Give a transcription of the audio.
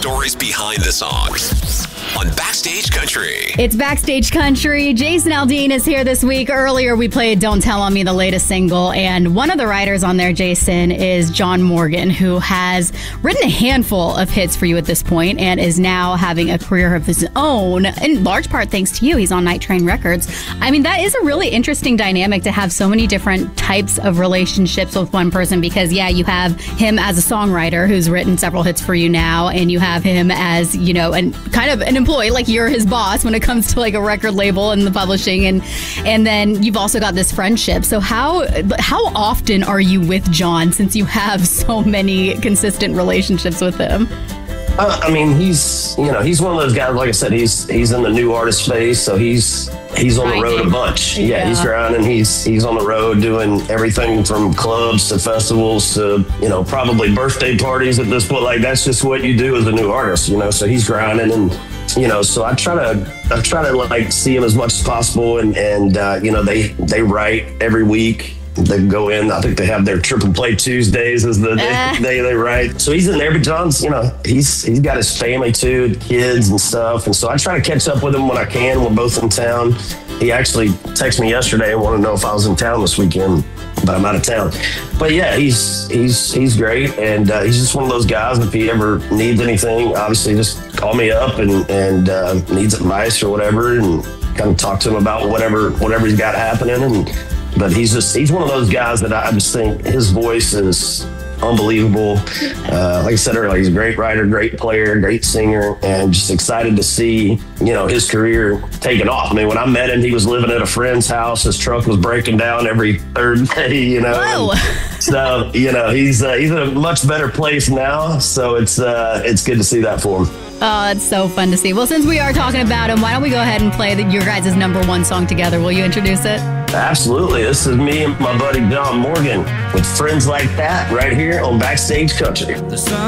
stories behind the songs on Backstage Country. It's Backstage Country. Jason Aldean is here this week. Earlier, we played Don't Tell On Me, the latest single, and one of the writers on there, Jason, is John Morgan, who has written a handful of hits for you at this point and is now having a career of his own, in large part thanks to you. He's on Night Train Records. I mean, that is a really interesting dynamic to have so many different types of relationships with one person because, yeah, you have him as a songwriter who's written several hits for you now, and you have him as, you know, kind of an employee, like you're his boss when it comes to like a record label and the publishing, and then you've also got this friendship. So how often are you with John, since you have so many consistent relationships with him? I mean, he's one of those guys, like I said, he's in the new artist space, so he's on the road a bunch. Yeah, he's grinding. He's on the road doing everything from clubs to festivals to, probably birthday parties at this point. Like, that's just what you do as a new artist, so he's grinding, and so I try to like see him as much as possible, and they write every week. They go in, I think they have their Triple Play Tuesdays as the day they write. So he's in there, but John's, he's got his family too, kids and stuff. And so I try to catch up with him when I can. We're both in town. He actually texted me yesterday and wanted to know if I was in town this weekend, but I'm out of town. But yeah, he's great, and he's just one of those guys. If he ever needs anything, obviously just call me up and needs advice or whatever, and kind of talk to him about whatever he's got happening. But he's one of those guys that I just think his voice is unbelievable. Like I said earlier, he's a great writer, great player, great singer, and just excited to see, his career taking off. I mean, when I met him, he was living at a friend's house. His truck was breaking down every third day, Whoa. So, he's in a much better place now. So it's good to see that for him. Oh, it's so fun to see. Well, since we are talking about him, why don't we go ahead and play your guys' #1 song together? Will you introduce it? Absolutely. This is me and my buddy John Morgan with Friends Like That right here on Backstage Country.